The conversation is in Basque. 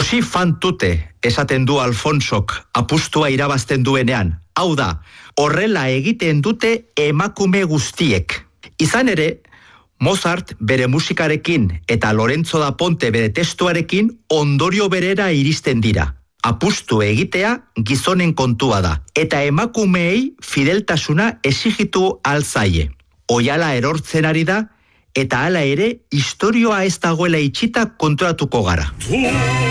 Posi fantute, esaten du Alfonsok apustua irabazten duenean. Hau da, horrela egiten dute emakume guztiek. Izan ere, Mozart bere musikarekin eta Lorenzo da Ponte bere testuarekin ondorio berera iristen dira. Apustu egitea gizonen kontua da, eta emakumeei fideltasuna exigitu alzaie. Oihala erortzen ari da, eta hala ere, istorioa ez dagoela itxita konturatuko gara.